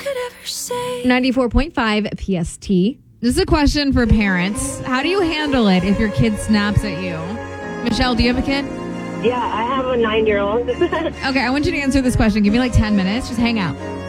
94.5 PST. This is a question for parents. How do you handle it if your kid snaps at you? Michelle, do you have a kid? Yeah, I have a 9-year-old. Okay, I want you to answer this question. Give me like 10 minutes. Just hang out.